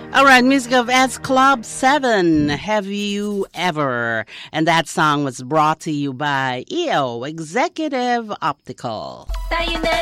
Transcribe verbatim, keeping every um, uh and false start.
All right, music of S Club seven, Have You Ever? And that song was brought to you by E O, Executive Optical.